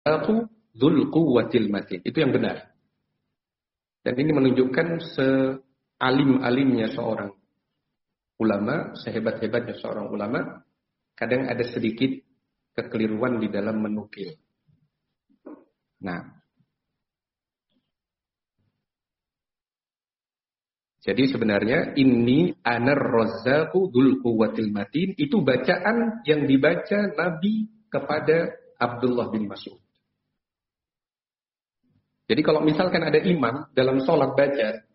Ar-Razzaqu dzul quwwatil matin. Itu yang benar. Dan ini menunjukkan sealim-alimnya seorang ulama, sehebat-hebatnya seorang ulama, kadang ada sedikit kekeliruan di dalam menukil. Nah, jadi sebenarnya ini anar razzaqu dzul quwwatil matin itu bacaan yang dibaca Nabi kepada Abdullah bin Mas'ud. Jadi kalau misalkan ada imam dalam sholat baca